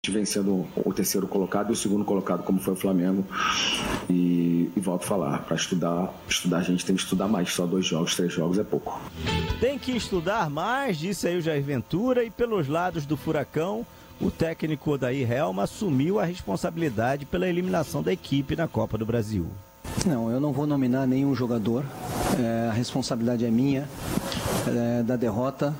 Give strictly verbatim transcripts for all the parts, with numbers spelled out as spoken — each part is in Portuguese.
vencendo o terceiro colocado e o segundo colocado, como foi o Flamengo. E, e volto a falar, para estudar, estudar a gente tem que estudar mais, só dois jogos, três jogos é pouco. Tem que estudar mais, disse aí o Jair Ventura, e pelos lados do Furacão, o técnico Odair Helma assumiu a responsabilidade pela eliminação da equipe na Copa do Brasil. Não, eu não vou nominar nenhum jogador, é, a responsabilidade é minha, é, da derrota,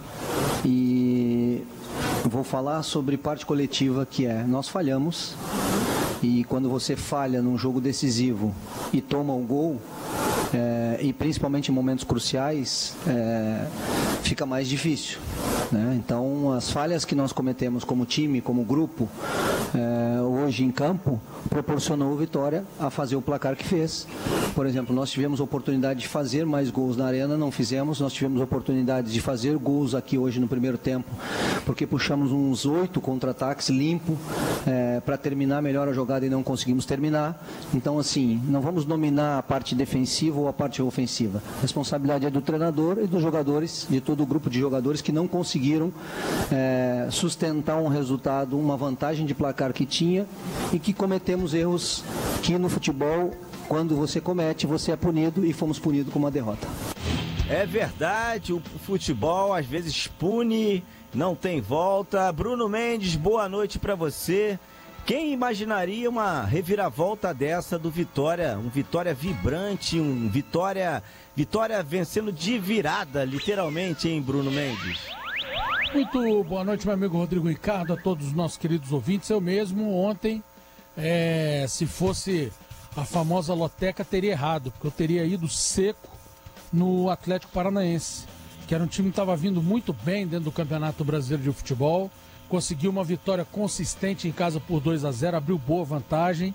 e vou falar sobre parte coletiva, que é, nós falhamos, e quando você falha num jogo decisivo e toma o gol, é, e principalmente em momentos cruciais, é, fica mais difícil, né? Então, as falhas que nós cometemos como time, como grupo, é, hoje em campo, proporcionou o Vitória a fazer o placar que fez. Por exemplo, nós tivemos oportunidade de fazer mais gols na Arena, não fizemos. Nós tivemos oportunidade de fazer gols aqui hoje no primeiro tempo, porque puxamos uns oito contra-ataques limpo, é, para terminar melhor a jogada e não conseguimos terminar. Então, assim, não vamos nominar a parte defensiva ou a parte ofensiva. A responsabilidade é do treinador e dos jogadores, de todo o grupo de jogadores que não conseguiram é, sustentar um resultado, uma vantagem de placar que tinha, e que cometemos erros que no futebol, quando você comete, você é punido, e fomos punidos com uma derrota. É verdade, o futebol às vezes pune, não tem volta. Bruno Mendes, boa noite para você. Quem imaginaria uma reviravolta dessa do Vitória, um Vitória vibrante, um Vitória, Vitória vencendo de virada, literalmente, hein, Bruno Mendes? Muito boa noite, meu amigo Rodrigo Ricardo, a todos os nossos queridos ouvintes. Eu mesmo, ontem, é, se fosse a famosa loteca, teria errado, porque eu teria ido seco no Atlético Paranaense, que era um time que estava vindo muito bem dentro do Campeonato Brasileiro de Futebol, conseguiu uma vitória consistente em casa por dois a zero, abriu boa vantagem.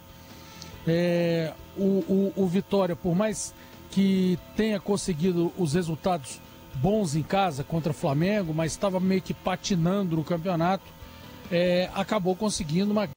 É, o, o, o Vitória, por mais que tenha conseguido os resultados bons em casa contra o Flamengo, mas estava meio que patinando no campeonato, é, acabou conseguindo uma